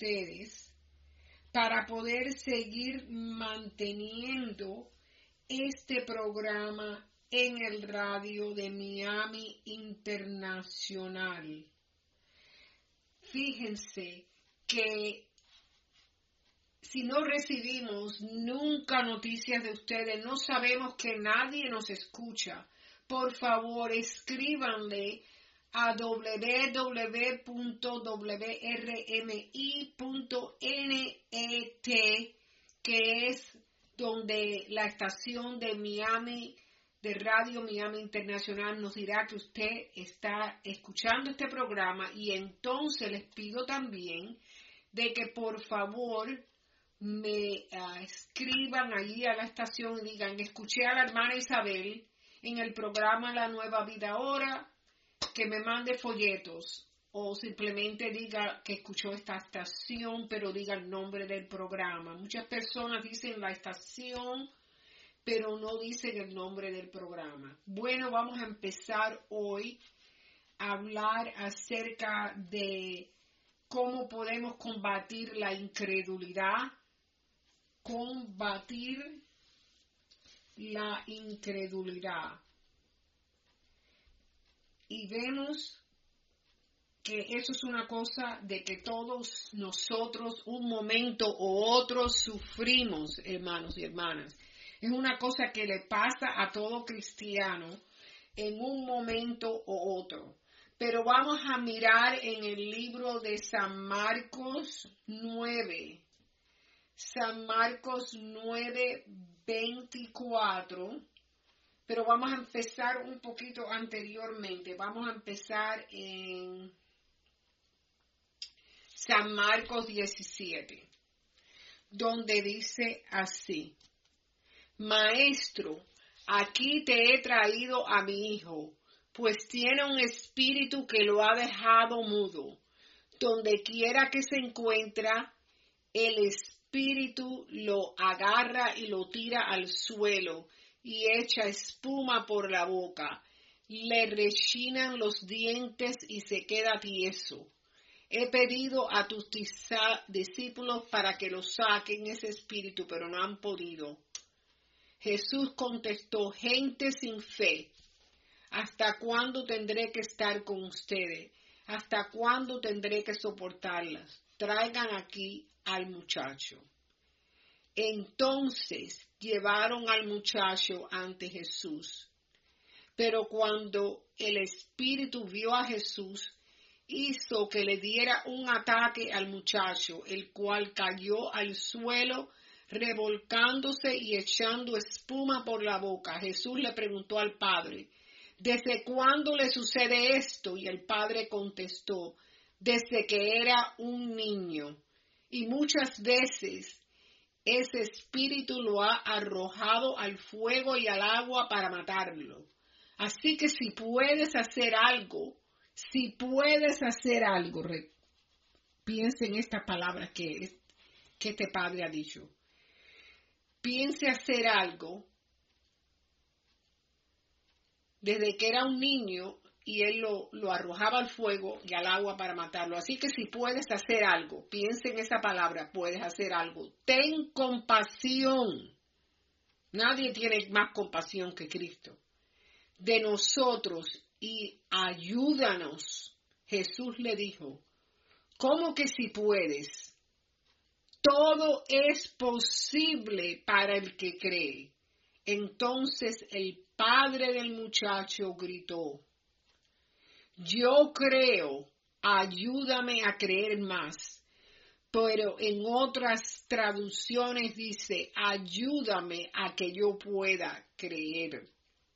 ustedes para poder seguir manteniendo este programa en el radio de Miami Internacional. Fíjense que si no recibimos nunca noticias de ustedes, no sabemos que nadie nos escucha. Por favor, escríbanle a www.wrmi.net, que es donde la estación de Miami, de Radio Miami Internacional, nos dirá que usted está escuchando este programa. Y entonces les pido también de que por favor me escriban allí a la estación y digan: escuché a la hermana Isabel en el programa La Nueva Vida Ahora, que me mande folletos, o simplemente diga que escuchó esta estación, pero diga el nombre del programa. Muchas personas dicen la estación, pero no dicen el nombre del programa. Bueno, vamos a empezar hoy a hablar acerca de cómo podemos combatir la incredulidad. Combatir la incredulidad. Y vemos que eso es una cosa de que todos nosotros un momento u otro sufrimos, hermanos y hermanas. Es una cosa que le pasa a todo cristiano en un momento u otro. Pero vamos a mirar en el libro de San Marcos 9. San Marcos 9:24. Pero vamos a empezar un poquito anteriormente. Vamos a empezar en San Marcos 17, donde dice así: Maestro, aquí te he traído a mi hijo, pues tiene un espíritu que lo ha dejado mudo. Donde quiera que se encuentra, el espíritu lo agarra y lo tira al suelo y echa espuma por la boca. Le rechinan los dientes y se queda tieso. He pedido a tus discípulos para que lo saquen ese espíritu, pero no han podido. Jesús contestó: gente sin fe, ¿hasta cuándo tendré que estar con ustedes? ¿Hasta cuándo tendré que soportarlas? Traigan aquí al muchacho. Entonces llevaron al muchacho ante Jesús. Pero cuando el espíritu vio a Jesús, hizo que le diera un ataque al muchacho, el cual cayó al suelo, revolcándose y echando espuma por la boca. Jesús le preguntó al padre: ¿desde cuándo le sucede esto? Y el padre contestó: desde que era un niño. Y muchas veces ese espíritu lo ha arrojado al fuego y al agua para matarlo. Así que si puedes hacer algo, piensa en esta palabra que este padre ha dicho. Piense hacer algo. Desde que era un niño y él lo arrojaba al fuego y al agua para matarlo. Así que si puedes hacer algo, piensa en esa palabra, puedes hacer algo. Ten compasión. Nadie tiene más compasión que Cristo de nosotros y ayúdanos. Jesús le dijo: ¿cómo que si puedes? Todo es posible para el que cree. Entonces el padre del muchacho gritó: yo creo, ayúdame a creer más. Pero en otras traducciones dice: ayúdame a que yo pueda creer.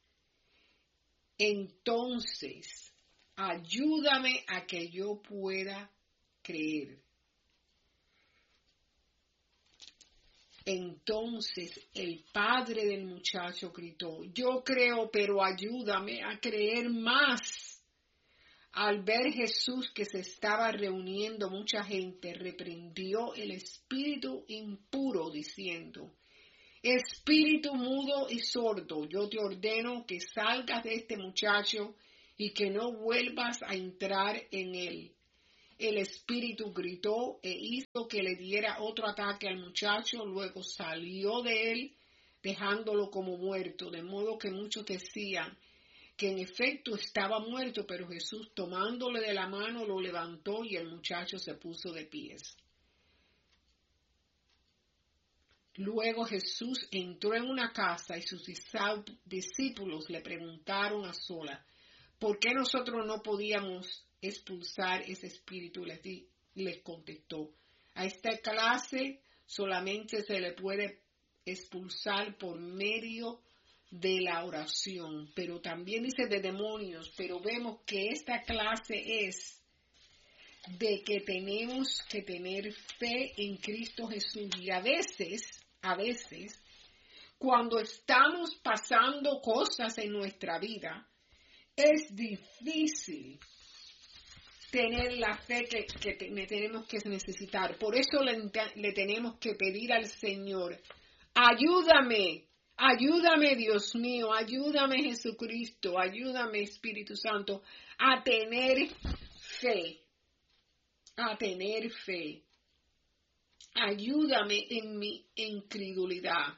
Entonces, ayúdame a que yo pueda creer. Entonces el padre del muchacho gritó: yo creo, pero ayúdame a creer más. Al ver Jesús que se estaba reuniendo mucha gente, reprendió el espíritu impuro, diciendo: espíritu mudo y sordo, yo te ordeno que salgas de este muchacho y que no vuelvas a entrar en él. el espíritu gritó e hizo que le diera otro ataque al muchacho, luego salió de él, dejándolo como muerto, de modo que muchos decían que en efecto estaba muerto, pero Jesús tomándole de la mano lo levantó y el muchacho se puso de pies. Luego Jesús entró en una casa y sus discípulos le preguntaron a solas, ¿por qué nosotros no podíamos expulsar ese espíritu? Les contestó, a esta clase solamente se le puede expulsar por medio de la oración, pero también dice de demonios, pero vemos que esta clase es de que tenemos que tener fe en Cristo Jesús y a veces, cuando estamos pasando cosas en nuestra vida, es difícil tener la fe que tenemos que necesitar. Por eso le tenemos que pedir al Señor, ayúdame, Dios mío, ayúdame Jesucristo, ayúdame Espíritu Santo a tener fe, Ayúdame en mi incredulidad.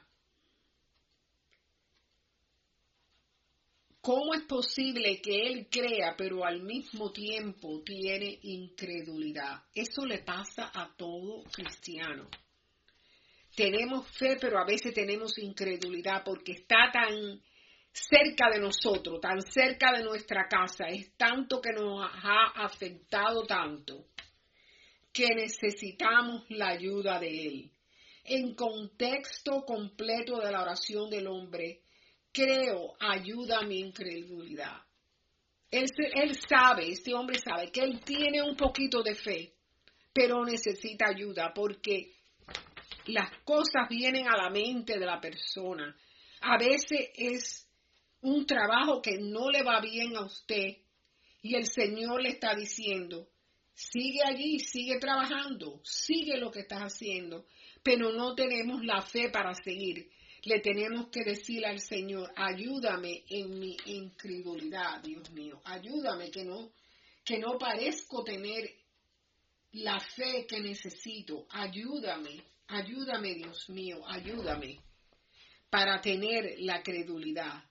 ¿Cómo es posible que él crea, pero al mismo tiempo tiene incredulidad? Eso le pasa a todo cristiano. Tenemos fe, pero a veces tenemos incredulidad porque está tan cerca de nosotros, tan cerca de nuestra casa. Es tanto que nos ha afectado tanto que necesitamos la ayuda de él. En contexto completo de la oración del hombre, creo, ayuda a mi incredulidad. Este hombre sabe que él tiene un poquito de fe, pero necesita ayuda porque las cosas vienen a la mente de la persona. A veces es un trabajo que no le va bien a usted y el Señor le está diciendo, sigue allí, sigue trabajando, sigue lo que estás haciendo, pero no tenemos la fe para seguir. Le tenemos que decir al Señor, ayúdame en mi incredulidad, Dios mío, ayúdame que no parezco tener la fe que necesito, ayúdame, Dios mío, ayúdame para tener la credulidad.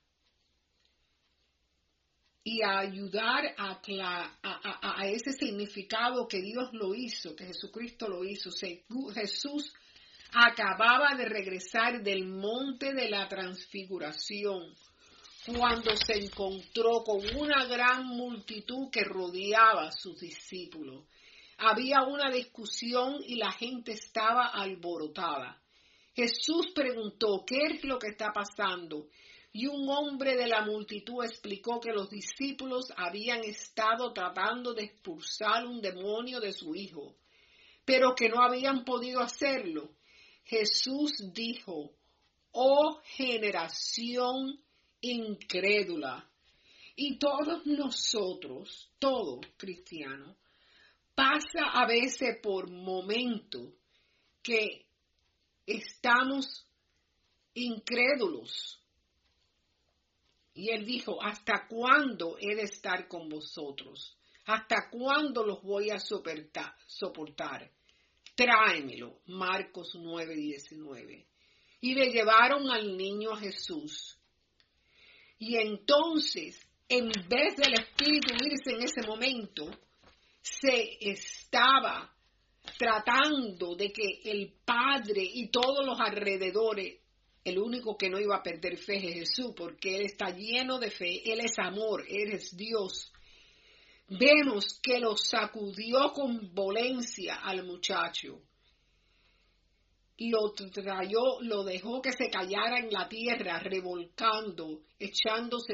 Y a ayudar a ese significado que Dios lo hizo, que Jesucristo lo hizo. Jesús acababa de regresar del monte de la transfiguración cuando se encontró con una gran multitud que rodeaba a sus discípulos. Había una discusión y la gente estaba alborotada. Jesús preguntó, ¿qué es lo que está pasando? Y un hombre de la multitud explicó que los discípulos habían estado tratando de expulsar un demonio de su hijo, pero que no habían podido hacerlo. Jesús dijo, oh generación incrédula. Y todos nosotros, todo cristiano, pasa a veces por momentos que estamos incrédulos. Y él dijo, ¿hasta cuándo he de estar con vosotros? ¿Hasta cuándo los voy a soportar? Tráemelo. Marcos 9:19. Y le llevaron al niño a Jesús. Y entonces, en vez del espíritu irse en ese momento, se estaba tratando de que el Padre y todos los alrededores, el único que no iba a perder fe es Jesús, porque Él está lleno de fe, Él es amor, Él es Dios. Vemos que lo sacudió con violencia al muchacho. Lo dejó que se callara en la tierra, revolcando, echándose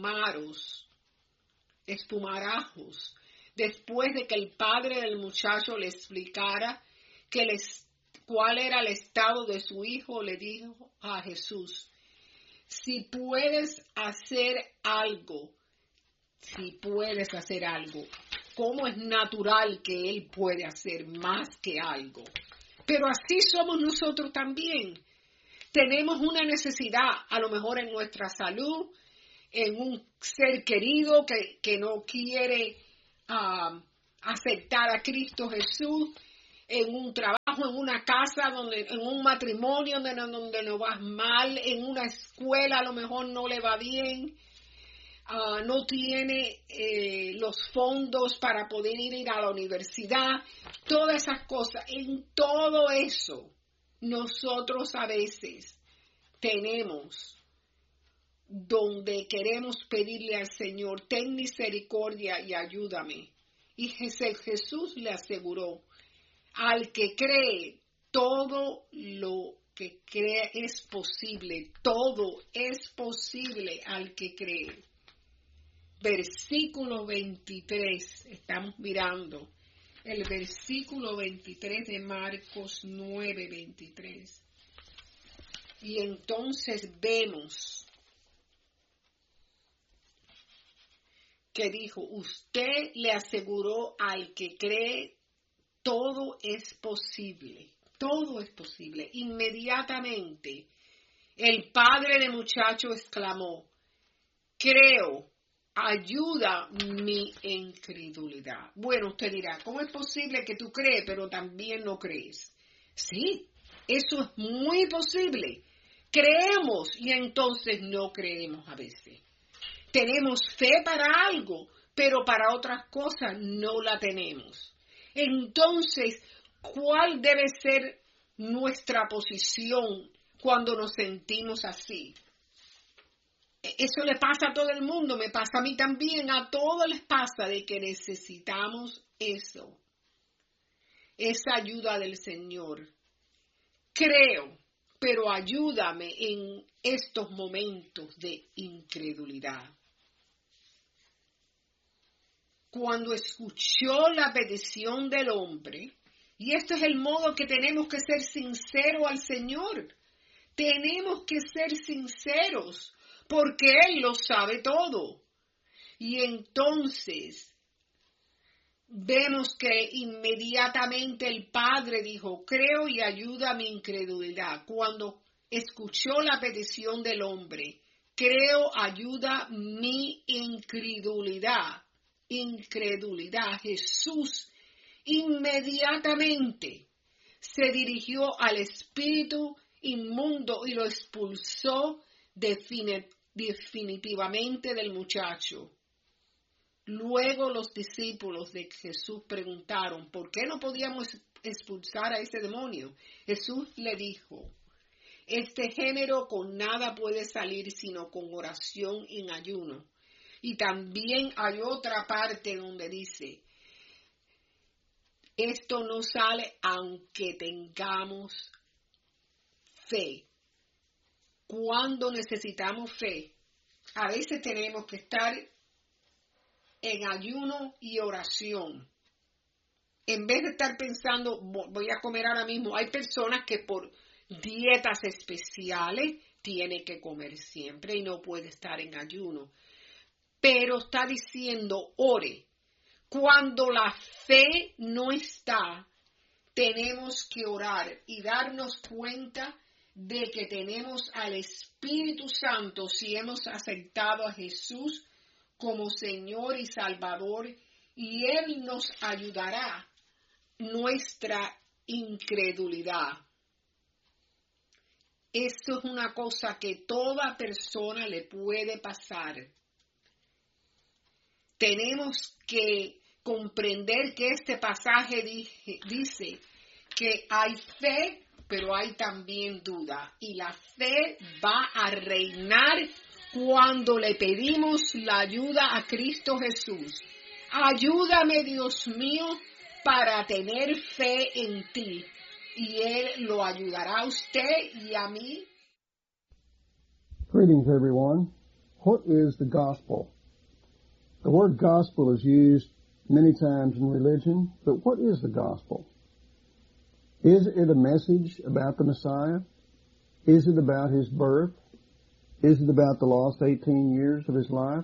espumarajos. Después de que el padre del muchacho le explicara cuál era el estado de su hijo, le dijo a Jesús, si puedes hacer algo, ¿cómo es natural que él puede hacer más que algo? Pero así somos nosotros también. Tenemos una necesidad, a lo mejor en nuestra salud, en un ser querido que no quiere aceptar a Cristo Jesús en un trabajo, en una casa, en un matrimonio donde no vas mal, en una escuela a lo mejor no le va bien, no tiene los fondos para poder ir a la universidad, todas esas cosas. En todo eso, nosotros a veces tenemos donde queremos pedirle al Señor, ten misericordia y ayúdame. Y Jesús le aseguró, al que cree, todo lo que cree es posible, todo es posible al que cree. Versículo 23, estamos mirando el versículo 23 de Marcos 9, 23. Y entonces vemos que dijo, usted le aseguró al que cree, todo es posible, todo es posible. Inmediatamente el padre del muchacho exclamó, creo, ayuda mi incredulidad. Bueno, usted dirá, ¿cómo es posible que tú crees pero también no crees? Sí, eso es muy posible. Creemos y entonces no creemos a veces. Tenemos fe para algo, pero para otras cosas no la tenemos. Entonces, ¿cuál debe ser nuestra posición cuando nos sentimos así? Eso le pasa a todo el mundo, me pasa a mí también, a todos les pasa de que necesitamos eso, esa ayuda del Señor. Creo, pero ayúdame en estos momentos de incredulidad. Cuando escuchó la petición del hombre, y esto es el modo que tenemos que ser sinceros al Señor, tenemos que ser sinceros, porque Él lo sabe todo. Y entonces vemos que inmediatamente el padre dijo, creo y ayuda a mi incredulidad. Cuando escuchó la petición del hombre, creo, ayuda mi incredulidad. Incredulidad. Jesús inmediatamente se dirigió al espíritu inmundo y lo expulsó definitivamente del muchacho. Luego los discípulos de Jesús preguntaron, ¿por qué no podíamos expulsar a ese demonio? Jesús le dijo, este género con nada puede salir sino con oración y en ayuno. Y también hay otra parte donde dice, esto no sale aunque tengamos fe. Cuando necesitamos fe, a veces tenemos que estar en ayuno y oración. En vez de estar pensando, voy a comer ahora mismo, hay personas que por dietas especiales tienen que comer siempre y no puede estar en ayuno. Pero está diciendo, ore. Cuando la fe no está, tenemos que orar y darnos cuenta de que tenemos al Espíritu Santo si hemos aceptado a Jesús como Señor y Salvador, y Él nos ayudará nuestra incredulidad. Esto es una cosa que toda persona le puede pasar. Tenemos que comprender que este pasaje dice que hay fe, pero hay también duda. Y la fe va a reinar cuando le pedimos la ayuda a Cristo Jesús. Ayúdame, Dios mío, para tener fe en ti. Y Él lo ayudará a usted y a mí. Greetings, everyone. What is the gospel? The word gospel is used many times in religion, but what is the gospel? Is it a message about the Messiah? Is it about his birth? Is it about the lost 18 years of his life?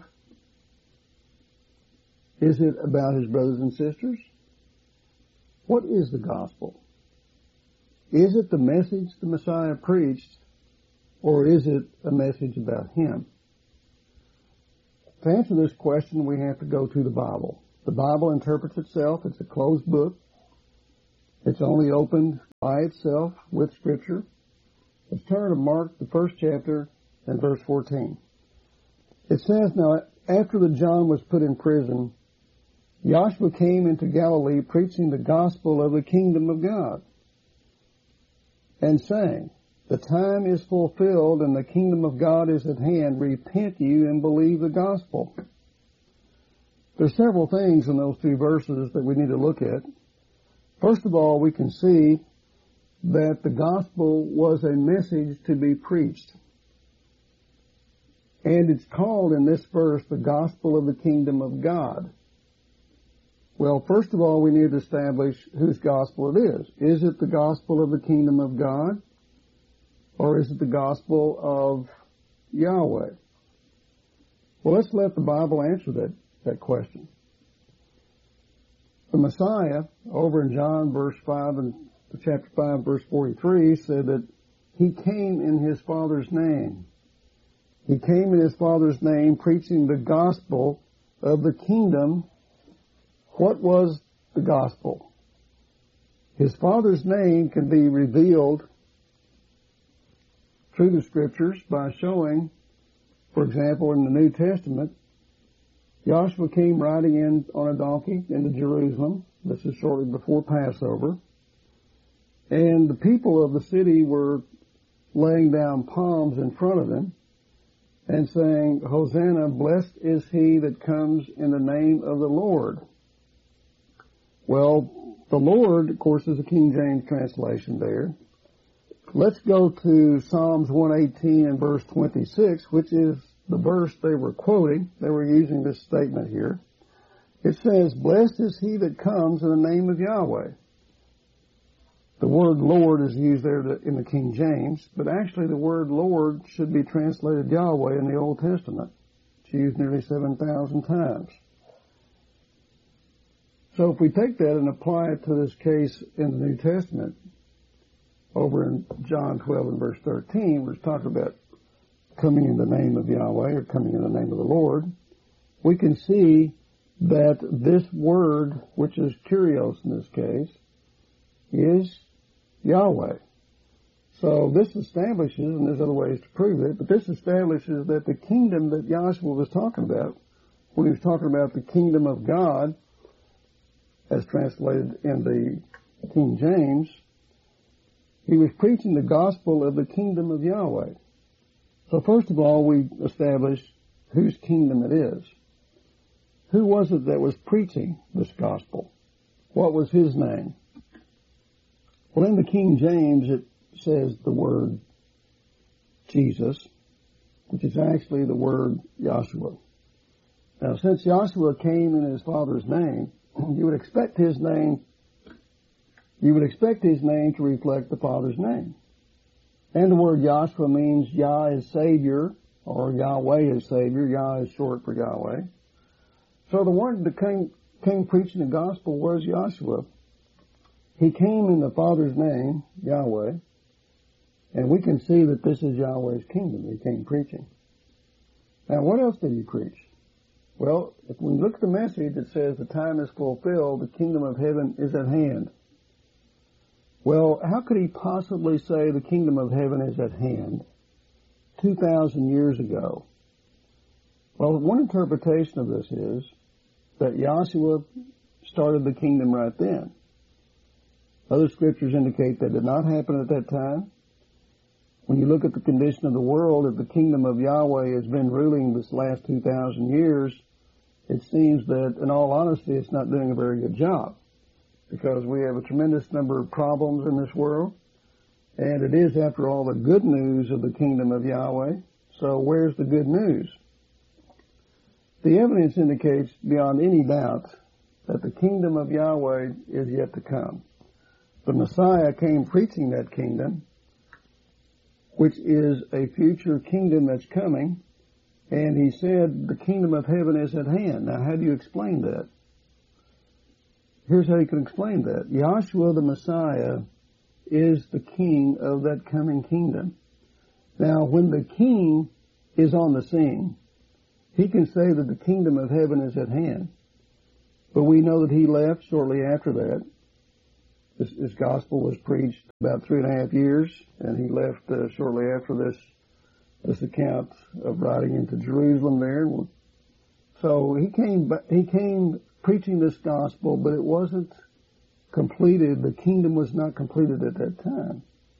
Is it about his brothers and sisters? What is the gospel? Is it the message the Messiah preached, or is it a message about him? To answer this question, we have to go to the Bible. The Bible interprets itself. It's a closed book. It's only opened by itself with Scripture. Let's turn to Mark, the first chapter, and verse 14. It says, "Now, after that John was put in prison, Yahshua came into Galilee preaching the gospel of the kingdom of God, and saying, the time is fulfilled and the kingdom of God is at hand. Repent you and believe the gospel." There's several things in those two verses that we need to look at. First of all, we can see that the gospel was a message to be preached. And it's called in this verse the gospel of the kingdom of God. Well, first of all, we need to establish whose gospel it is. Is it the gospel of the kingdom of God? Or is it the gospel of Yahweh? Well, let's let the Bible answer that question. The Messiah, over in John chapter 5, verse 43, said that he came in his Father's name. He came in his Father's name preaching the gospel of the kingdom. What was the gospel? His Father's name can be revealed through the Scriptures by showing, for example, in the New Testament, Yahshua came riding in on a donkey into Jerusalem. This is shortly before Passover. And the people of the city were laying down palms in front of him and saying, "Hosanna, blessed is he that comes in the name of the Lord." Well, the Lord, of course, is a King James translation there. Let's go to Psalms 118 and verse 26, which is the verse they were quoting. They were using this statement here. It says, "Blessed is he that comes in the name of Yahweh." The word Lord is used there in the King James, but actually the word Lord should be translated Yahweh in the Old Testament. It's used nearly 7,000 times. So if we take that and apply it to this case in the New Testament, over in John 12 and verse 13, we're talking about coming in the name of Yahweh or coming in the name of the Lord, we can see that this word, which is Kyrios in this case, is Yahweh. So this establishes, and there's other ways to prove it, but this establishes that the kingdom that Yahshua was talking about, when he was talking about the kingdom of God, as translated in the King James, he was preaching the gospel of the kingdom of Yahweh. So first of all, we establish whose kingdom it is. Who was it that was preaching this gospel? What was his name? Well, in the King James, it says the word Jesus, which is actually the word Yahshua. Now, since Yahshua came in his Father's name, you would expect his name to reflect the Father's name. And the word Yahshua means Yah is Savior, or Yahweh is Savior. Yah is short for Yahweh. So the one that came preaching the gospel was Yahshua. He came in the Father's name, Yahweh, and we can see that this is Yahweh's kingdom. He came preaching. Now, what else did he preach? Well, if we look at the message, it says the time is fulfilled, the kingdom of heaven is at hand. Well, how could he possibly say the kingdom of heaven is at hand 2,000 years ago? Well, one interpretation of this is that Yahshua started the kingdom right then. Other scriptures indicate that did not happen at that time. When you look at the condition of the world, if the kingdom of Yahweh has been ruling this last 2,000 years, it seems that, in all honesty, it's not doing a very good job, because we have a tremendous number of problems in this world, and it is, after all, the good news of the kingdom of Yahweh. So where's the good news? The evidence indicates beyond any doubt that the kingdom of Yahweh is yet to come. The Messiah came preaching that kingdom, which is a future kingdom that's coming, and he said the kingdom of heaven is at hand. Now, how do you explain that? Here's how you can explain that. Yahshua the Messiah is the king of that coming kingdom. Now, when the king is on the scene, he can say that the kingdom of heaven is at hand. But we know that he left shortly after that. His gospel was preached about 3.5 years, and he left shortly after this account of riding into Jerusalem there. So he came preaching this gospel, but it wasn't completed. The kingdom was not completed at that time.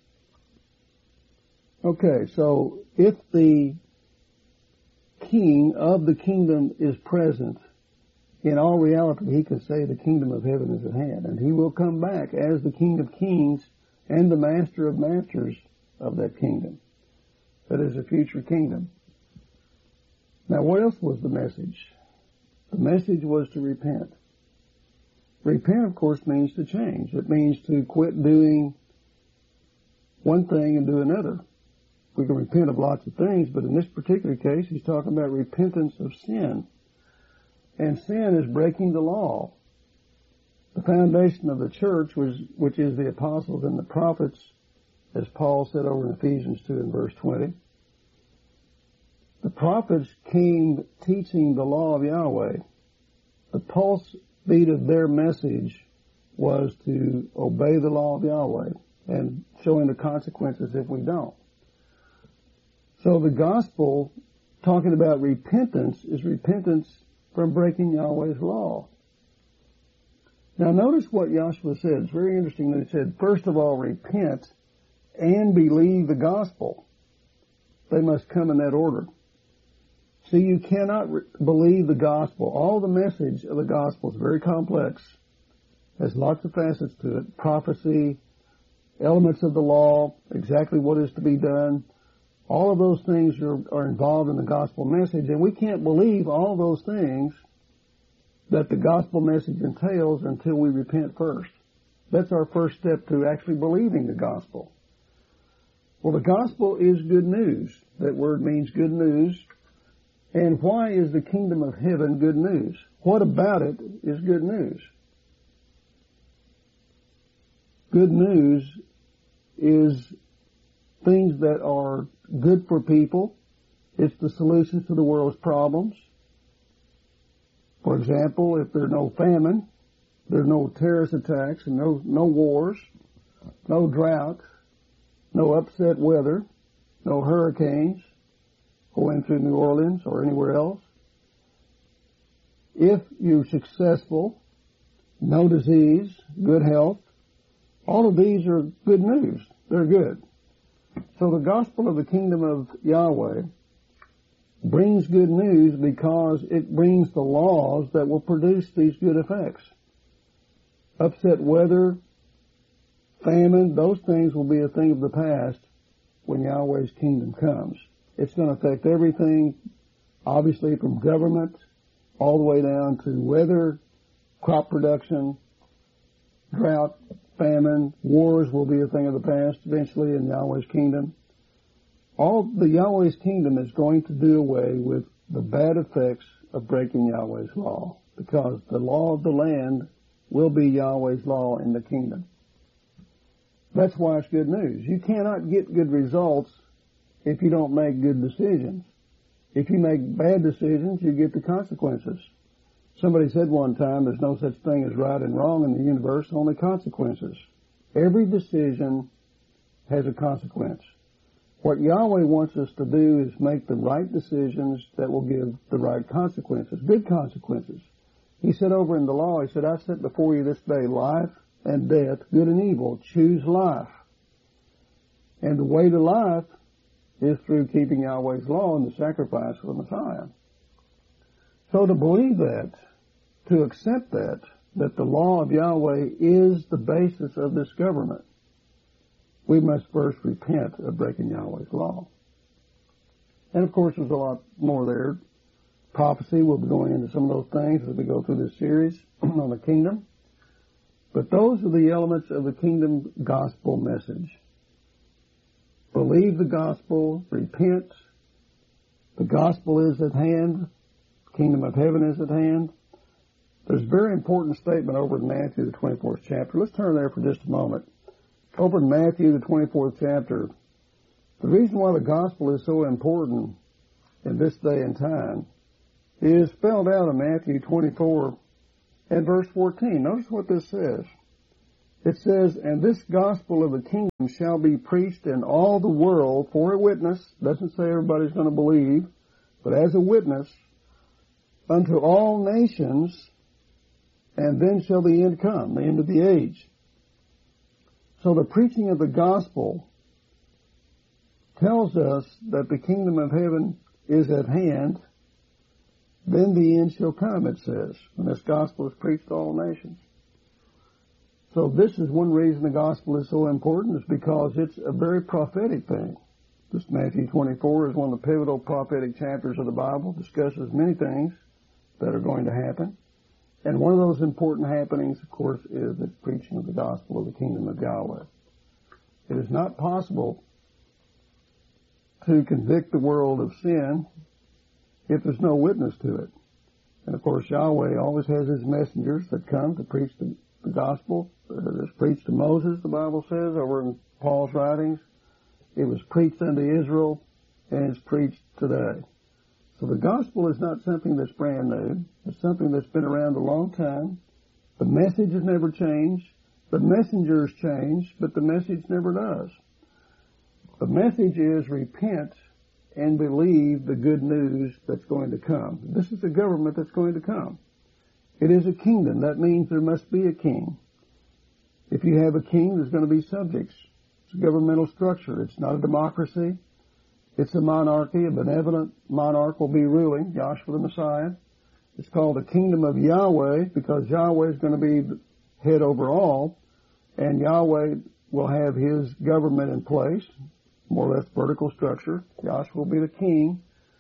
Okay, so if the king of the kingdom is present, in all reality, he can say the kingdom of heaven is at hand, and he will come back as the King of kings and the master of masters of that kingdom. That is a future kingdom. Now, what else was the message? The message was to repent. Repent, of course, means to change. It means to quit doing one thing and do another. We can repent of lots of things, but in this particular case, he's talking about repentance of sin. And sin is breaking the law. The foundation of the church, which is the apostles and the prophets, as Paul said over in Ephesians 2 and verse 20. The prophets came teaching the law of Yahweh. The pulse beat of their message was to obey the law of Yahweh and showing the consequences if we don't. So the gospel, talking about repentance, is repentance from breaking Yahweh's law. Now notice what Joshua said. It's very interesting that he said, first of all, repent and believe the gospel. They must come in that order. See, you cannot believe the gospel. All the message of the gospel is very complex. Has lots of facets to it. Prophecy, elements of the law, exactly what is to be done. All of those things are involved in the gospel message, and we can't believe all those things that the gospel message entails until we repent first. That's our first step to actually believing the gospel. Well, the gospel is good news. That word means good news. And why is the kingdom of heaven good news? What about it is good news? Good news is things that are good for people. It's the solutions to the world's problems. For example, if there's no famine, there's no terrorist attacks, and no wars, no drought, no upset weather, no hurricanes going through New Orleans or anywhere else. If you're successful, no disease, good health, all of these are good news. They're good. So the gospel of the kingdom of Yahweh brings good news because it brings the laws that will produce these good effects. Upset weather, famine, those things will be a thing of the past when Yahweh's kingdom comes. It's going to affect everything, obviously from government all the way down to weather, crop production, drought, famine, wars will be a thing of the past eventually in Yahweh's kingdom. All the Yahweh's kingdom is going to do away with the bad effects of breaking Yahweh's law, because the law of the land will be Yahweh's law in the kingdom. That's why it's good news. You cannot get good results if you don't make good decisions. If you make bad decisions, you get the consequences. Somebody said one time, there's no such thing as right and wrong in the universe, only consequences. Every decision has a consequence. What Yahweh wants us to do is make the right decisions that will give the right consequences, good consequences. He said over in the law, he said, I set before you this day life and death, good and evil. Choose life. And the way to life is through keeping Yahweh's law and the sacrifice of the Messiah. So to believe that, to accept that the law of Yahweh is the basis of this government, we must first repent of breaking Yahweh's law. And of course there's a lot more there. Prophecy, we'll be going into some of those things as we go through this series on the kingdom. But those are the elements of the kingdom gospel message. Believe the gospel, repent. The gospel is at hand. The kingdom of heaven is at hand. There's a very important statement over in Matthew, the 24th chapter. Let's turn there for just a moment. Over in Matthew, the 24th chapter, the reason why the gospel is so important in this day and time is spelled out in Matthew 24 And verse 14, notice what this says. It says, and this gospel of the kingdom shall be preached in all the world for a witness. Doesn't say everybody's going to believe, but as a witness unto all nations, and then shall the end come, the end of the age. So the preaching of the gospel tells us that the kingdom of heaven is at hand. Then the end shall come, it says, when this gospel is preached to all nations. So this is one reason the gospel is so important, is because it's a very prophetic thing. This Matthew 24 is one of the pivotal prophetic chapters of the Bible, discusses many things that are going to happen. And one of those important happenings, of course, is the preaching of the gospel of the kingdom of Yahweh. It is not possible to convict the world of sin if there's no witness to it. And of course, Yahweh always has his messengers that come to preach the gospel. It was preached to Moses, the Bible says, over in Paul's writings. It was preached unto Israel, and it's preached today. So the gospel is not something that's brand new. It's something that's been around a long time. The message has never changed. The messengers change, but the message never does. The message is repent and believe the good news that's going to come. This is the government that's going to come. It is a kingdom. That means there must be a king. If you have a king, there's going to be subjects. It's a governmental structure. It's not a democracy. It's a monarchy. A benevolent monarch will be ruling, Joshua the Messiah. It's called the kingdom of Yahweh because Yahweh is going to be the head over all, and Yahweh will have his government in place, more or less vertical structure. Joshua will be the king.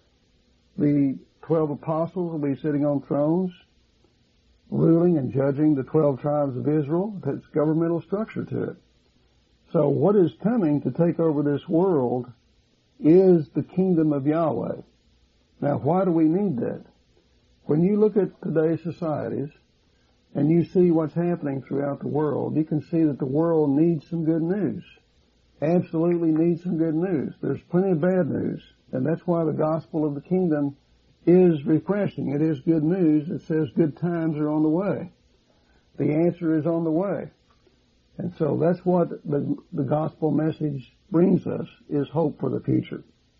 The 12 apostles will be sitting on thrones, ruling and judging the 12 tribes of Israel. It's governmental structure to it. So what is coming to take over this world is the kingdom of Yahweh. Now, why do we need that? When you look at today's societies and you see what's happening throughout the world, you can see that the world needs some good news. Absolutely needs some good news. There's plenty of bad news, and that's why the gospel of the kingdom is refreshing. It is good news. It says good times are on the way. The answer is on the way. And so that's what the gospel message brings us, is hope for the future.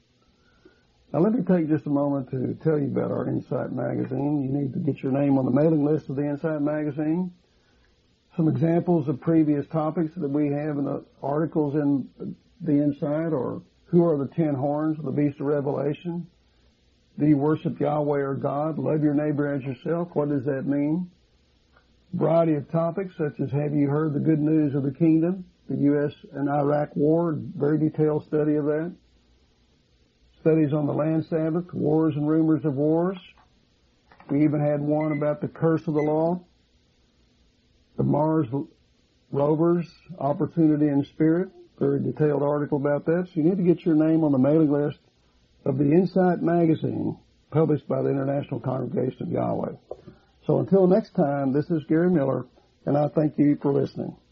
Now let me take just a moment to tell you about our Insight magazine. You need to get your name on the mailing list of the Insight magazine. Some examples of previous topics that we have in the articles in the Insight are, who are the 10 horns of the beast of Revelation? Do you worship Yahweh or God? Love your neighbor as yourself. What does that mean? Variety of topics such as, have you heard the good news of the kingdom? The U.S. and Iraq war, very detailed study of that. Studies on the land Sabbath, wars and rumors of wars. We even had one about the curse of the law. The Mars rovers, opportunity and spirit, very detailed article about that. So you need to get your name on the mailing list of the Insight magazine, published by the International Congregation of Yahweh. So until next time, this is Gary Miller, and I thank you for listening.